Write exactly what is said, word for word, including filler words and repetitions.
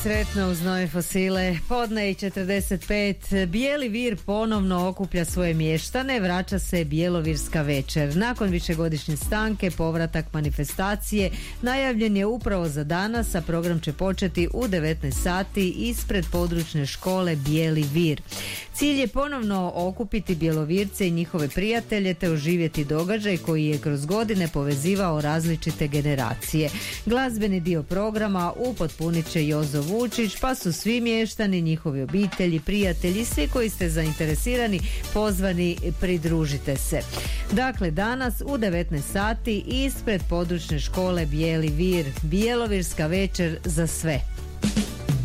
Sretno uz nove fosile. Podne i četrdeset pet. Bijeli Vir ponovno okuplja svoje mještane, vraća se Bjelovirska večer. Nakon višegodišnje stanke, povratak manifestacije najavljen je upravo za danas, a program će početi u devetnaest sati ispred područne škole Bijeli Vir. Cilj je ponovno okupiti Bjelovirce i njihove prijatelje te oživjeti događaj koji je kroz godine povezivao različite generacije. Glazbeni dio programa upotpunit će Jozo Vučić, pa su svi mještani, njihovi obitelji, prijatelji, svi koji ste zainteresirani pozvani, pridružite se. Dakle, danas u devetnaest sati ispred područne škole Bijeli Vir, Bjelovirska večer za sve.